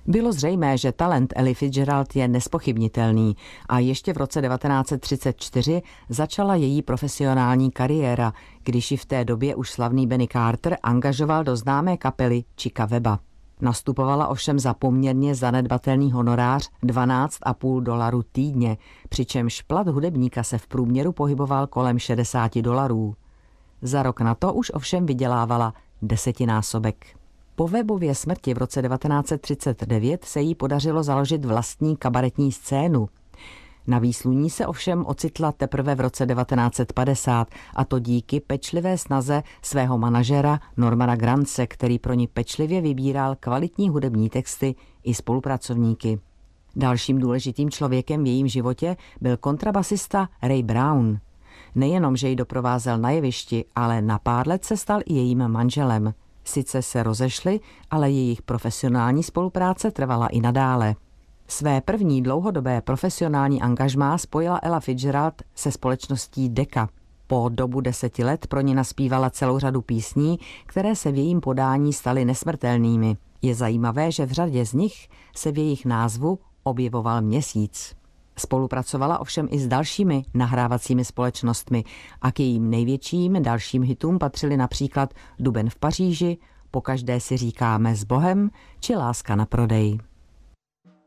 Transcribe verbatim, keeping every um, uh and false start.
Bylo zřejmé, že talent Ella Fitzgerald je nespochybnitelný a ještě v roce devatenáct set třicet čtyři začala její profesionální kariéra, když ji v té době už slavný Benny Carter angažoval do známé kapely Chica Webba. Nastupovala ovšem za poměrně zanedbatelný honorář dvanáct a půl dolarů týdně, přičemž plat hudebníka se v průměru pohyboval kolem šedesát dolarů. Za rok na to už ovšem vydělávala desetinásobek. Po Webbově smrti v roce devatenáct set třicet devět se jí podařilo založit vlastní kabaretní scénu. Na výsluní se ovšem ocitla teprve v roce devatenáct set padesát, a to díky pečlivé snaze svého manažera Normana Grantse, který pro ní pečlivě vybíral kvalitní hudební texty i spolupracovníky. Dalším důležitým člověkem v jejím životě byl kontrabasista Ray Brown. Nejenom, že ji doprovázel na jevišti, ale na pár let se stal i jejím manželem. Sice se rozešli, ale jejich profesionální spolupráce trvala i nadále. Své první dlouhodobé profesionální angažmá spojila Ella Fitzgerald se společností Decca. Po dobu deseti let pro ní naspívala celou řadu písní, které se v jejím podání staly nesmrtelnými. Je zajímavé, že v řadě z nich se v jejich názvu objevoval měsíc. Spolupracovala ovšem i s dalšími nahrávacími společnostmi a k jejím největším dalším hitům patřily například Duben v Paříži, Pokaždé si říkáme s Bohem či Láska na prodej.